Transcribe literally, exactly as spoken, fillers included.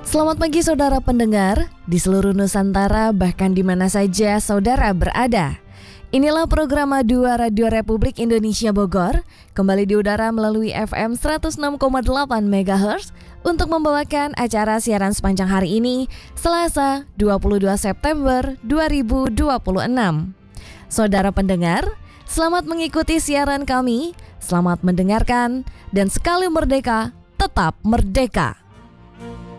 Selamat pagi saudara pendengar di seluruh Nusantara, bahkan di mana saja saudara berada. Inilah program dua Radio Republik Indonesia Bogor, kembali di udara melalui F M seratus enam koma delapan megahertz untuk membawakan acara siaran sepanjang hari ini, Selasa dua puluh dua September dua ribu dua puluh enam. Saudara pendengar, selamat mengikuti siaran kami, selamat mendengarkan, dan sekali merdeka, tetap merdeka.